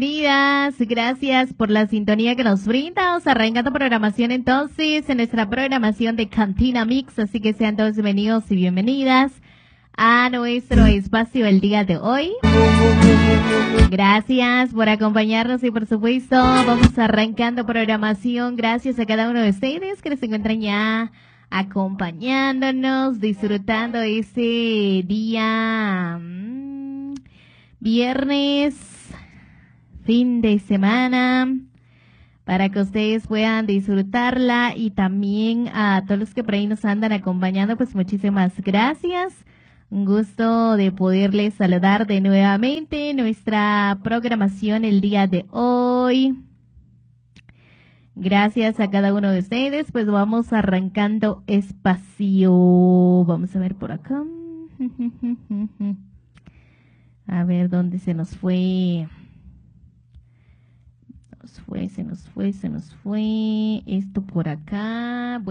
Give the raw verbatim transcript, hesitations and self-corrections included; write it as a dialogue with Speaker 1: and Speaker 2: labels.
Speaker 1: Bienvenidas, gracias por la sintonía que nos brinda. Vamos arrancando programación entonces en nuestra programación de Cantina Mix, así que sean todos bienvenidos y bienvenidas a nuestro espacio el día de hoy. Gracias por acompañarnos y por supuesto vamos arrancando programación gracias a cada uno de ustedes que se encuentran ya acompañándonos, disfrutando ese día mmm, viernes, fin de semana, para que ustedes puedan disfrutarla y también a todos los que por ahí nos andan acompañando, pues muchísimas gracias. Un gusto de poderles saludar de nuevamente nuestra programación el día de hoy. Gracias a cada uno de ustedes, pues vamos arrancando espacio. Vamos a ver por acá. A ver dónde se nos fue. Nos fue, se nos fue, se nos fue. Esto por acá.